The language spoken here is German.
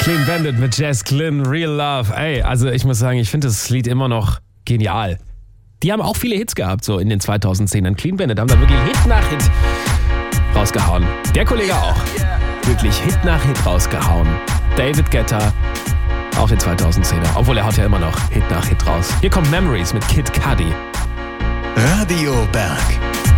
Clean Bandit mit Jess Glynn, Real Love. Ey, also ich muss sagen, ich finde das Lied immer noch genial. Die haben auch viele Hits gehabt, so in den 2010ern. Clean Bandit haben da wirklich Hit nach Hit rausgehauen. Der Kollege auch. Wirklich Hit nach Hit rausgehauen. David Guetta, auch den 2010er. Obwohl er haut ja immer noch Hit nach Hit raus. Hier kommt Memories mit Kid Cudi. Radio Berg.